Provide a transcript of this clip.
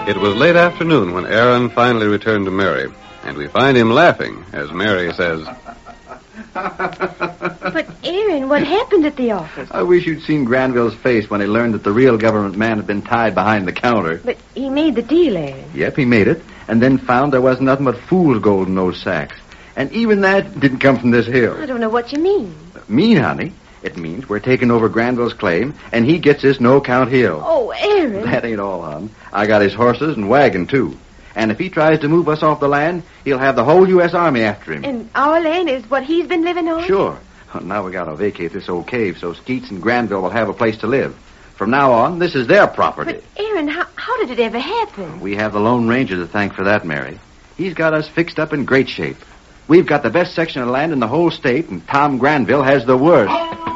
It was late afternoon when Aaron finally returned to Mary, and we find him laughing as Mary says, But, Aaron, what happened at the office? I wish you'd seen Granville's face when he learned that the real government man had been tied behind the counter. But he made the deal, Aaron. Yep, he made it, and then found there wasn't nothing but fool's gold in those sacks. And even that didn't come from this hill. I don't know what you mean. Mean, honey? It means we're taking over Granville's claim, and he gets this no-count hill. Oh, Aaron. That ain't all, hon. I got his horses and wagon, too. And if he tries to move us off the land, he'll have the whole U.S. Army after him. And our land is what he's been living on? Sure. Now we gotta vacate this old cave so Skeets and Granville will have a place to live. From now on, this is their property. But, Aaron, how did it ever happen? We have the Lone Ranger to thank for that, Mary. He's got us fixed up in great shape. We've got the best section of land in the whole state, and Tom Granville has the worst.